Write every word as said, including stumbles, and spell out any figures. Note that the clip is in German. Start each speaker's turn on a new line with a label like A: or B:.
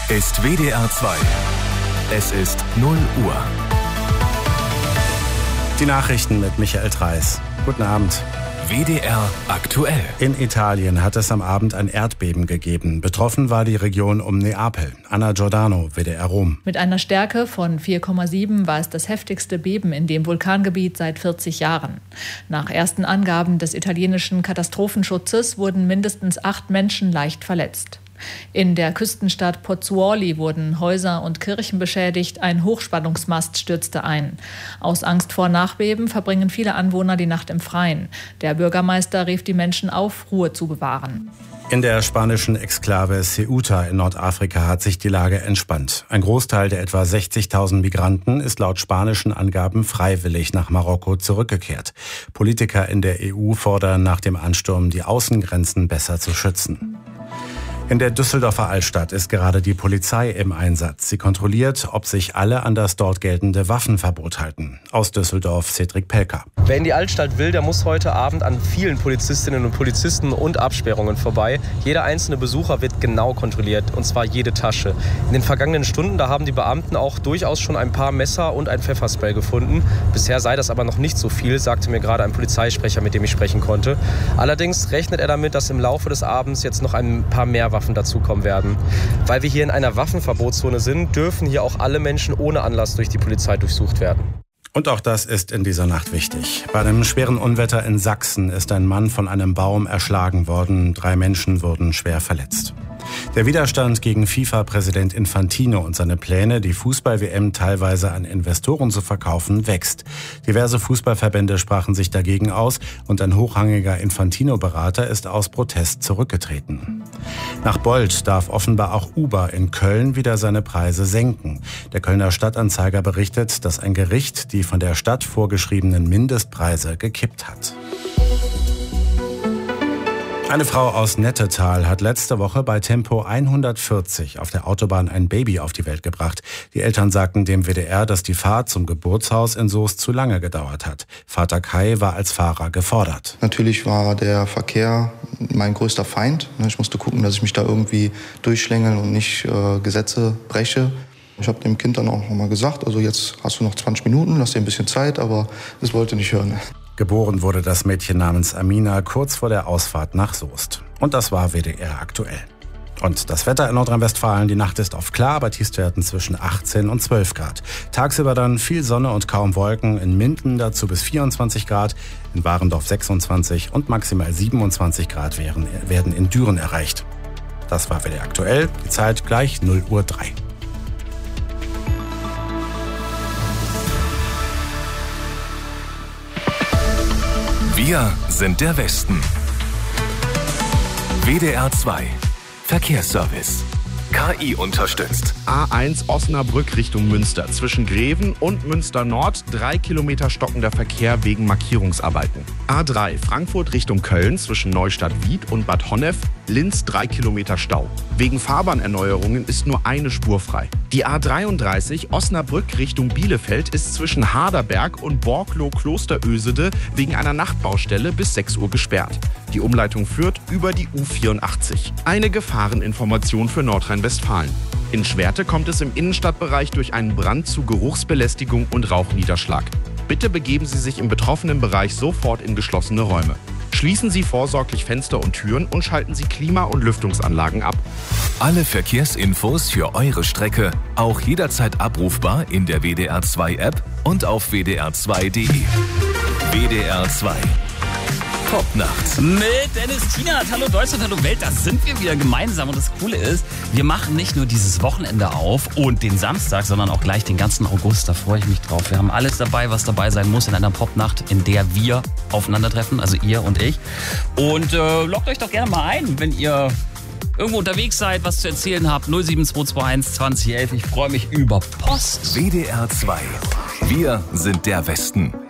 A: ist W D R zwei. Es ist null Uhr.
B: Die Nachrichten mit Michael Treis. Guten Abend.
A: W D R aktuell.
B: In Italien hat es am Abend ein Erdbeben gegeben. Betroffen war die Region um Neapel. Anna Giordano, W D R Rom.
C: Mit einer Stärke von vier Komma sieben war es das heftigste Beben in dem Vulkangebiet seit vierzig Jahren. Nach ersten Angaben des italienischen Katastrophenschutzes wurden mindestens acht Menschen leicht verletzt. In der Küstenstadt Pozzuoli wurden Häuser und Kirchen beschädigt, ein Hochspannungsmast stürzte ein. Aus Angst vor Nachbeben verbringen viele Anwohner die Nacht im Freien. Der Bürgermeister rief die Menschen auf, Ruhe zu bewahren.
B: In der spanischen Exklave Ceuta in Nordafrika hat sich die Lage entspannt. Ein Großteil der etwa sechzigtausend Migranten ist laut spanischen Angaben freiwillig nach Marokko zurückgekehrt. Politiker in der E U fordern nach dem Ansturm, die Außengrenzen besser zu schützen. In der Düsseldorfer Altstadt ist gerade die Polizei im Einsatz. Sie kontrolliert, ob sich alle an das dort geltende Waffenverbot halten. Aus Düsseldorf Cedric Pelker.
D: Wer in die Altstadt will, der muss heute Abend an vielen Polizistinnen und Polizisten und Absperrungen vorbei. Jeder einzelne Besucher wird genau kontrolliert, und zwar jede Tasche. In den vergangenen Stunden, da haben die Beamten auch durchaus schon ein paar Messer und ein Pfefferspray gefunden. Bisher sei das aber noch nicht so viel, sagte mir gerade ein Polizeisprecher, mit dem ich sprechen konnte. Allerdings rechnet er damit, dass im Laufe des Abends jetzt noch ein paar mehr Waffen dazukommen werden. Weil wir hier in einer Waffenverbotszone sind, dürfen hier auch alle Menschen ohne Anlass durch die Polizei durchsucht werden.
B: Und auch das ist in dieser Nacht wichtig. Bei einem schweren Unwetter in Sachsen ist ein Mann von einem Baum erschlagen worden. Drei Menschen wurden schwer verletzt. Der Widerstand gegen FIFA-Präsident Infantino und seine Pläne, die Fußball-W M teilweise an Investoren zu verkaufen, wächst. Diverse Fußballverbände sprachen sich dagegen aus und ein hochrangiger Infantino-Berater ist aus Protest zurückgetreten. Nach Bolt darf offenbar auch Uber in Köln wieder seine Preise senken. Der Kölner Stadtanzeiger berichtet, dass ein Gericht die von der Stadt vorgeschriebenen Mindestpreise gekippt hat. Eine Frau aus Nettetal hat letzte Woche bei Tempo hundertvierzig auf der Autobahn ein Baby auf die Welt gebracht. Die Eltern sagten dem W D R, dass die Fahrt zum Geburtshaus in Soest zu lange gedauert hat. Vater Kai war als Fahrer gefordert.
E: Natürlich war der Verkehr mein größter Feind. Ich musste gucken, dass ich mich da irgendwie durchschlängel und nicht äh, Gesetze breche. Ich habe dem Kind dann auch noch mal gesagt, also jetzt hast du noch zwanzig Minuten, lass dir ein bisschen Zeit, aber das wollte nicht hören.
B: Geboren wurde das Mädchen namens Amina kurz vor der Ausfahrt nach Soest. Und das war W D R aktuell. Und das Wetter in Nordrhein-Westfalen, die Nacht ist oft klar, bei Tiefstwerten zwischen achtzehn und zwölf Grad. Tagsüber dann viel Sonne und kaum Wolken, in Minden dazu bis vierundzwanzig Grad, in Warendorf sechsundzwanzig und maximal siebenundzwanzig Grad werden, werden in Düren erreicht. Das war W D R aktuell, die Zeit gleich null Uhr drei.
A: Wir sind der Westen. W D R zwei. Verkehrsservice. K I unterstützt.
F: A eins Osnabrück Richtung Münster. Zwischen Greven und Münster Nord drei Kilometer stockender Verkehr wegen Markierungsarbeiten. A drei Frankfurt Richtung Köln zwischen Neustadt-Wied und Bad Honnef. Linz drei Kilometer Stau. Wegen Fahrbahnerneuerungen ist nur eine Spur frei. Die A dreiunddreißig Osnabrück Richtung Bielefeld ist zwischen Harderberg und Borklow-Klosterösede wegen einer Nachtbaustelle bis sechs Uhr gesperrt. Die Umleitung führt über die U vierundachtzig. Eine Gefahreninformation für Nordrhein-Westfalen. In Schwerte kommt es im Innenstadtbereich durch einen Brand zu Geruchsbelästigung und Rauchniederschlag. Bitte begeben Sie sich im betroffenen Bereich sofort in geschlossene Räume. Schließen Sie vorsorglich Fenster und Türen und schalten Sie Klima- und Lüftungsanlagen ab.
A: Alle Verkehrsinfos für eure Strecke auch jederzeit abrufbar in der W D R zwei App und auf w d r zwei punkt d e. W D R zwei. Popnacht.
G: Mit Dennis Tienert. Hallo Deutschland, hallo Welt, das sind wir wieder gemeinsam. Und das Coole ist, wir machen nicht nur dieses Wochenende auf und den Samstag, sondern auch gleich den ganzen August. Da freue ich mich drauf. Wir haben alles dabei, was dabei sein muss in einer Popnacht, in der wir aufeinandertreffen, also ihr und ich. Und äh, loggt euch doch gerne mal ein, wenn ihr irgendwo unterwegs seid, was zu erzählen habt. null sieben zwei zwei eins zwanzig elf. Ich freue mich über Post.
A: W D R zwei. Wir sind der Westen.